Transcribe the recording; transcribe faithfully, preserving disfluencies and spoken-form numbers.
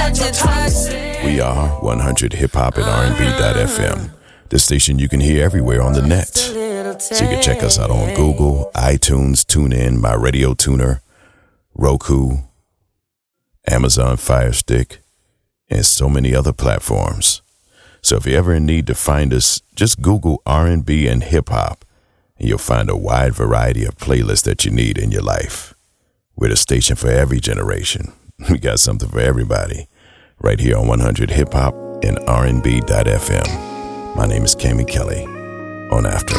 We are one hundred hip hop and R and B dot F M, the station you can hear everywhere on the net. So you can check us out on Google, iTunes, TuneIn, My Radio Tuner, Roku, Amazon Fire Stick, and so many other platforms. So if you're ever in need to find us, just Google R and B and hip hop, and you'll find a wide variety of playlists that you need in your life. We're the station for every generation. We got something for everybody. Right here on one hundred hip hop and R and B dot F M. My name is Cammy Kelly on After.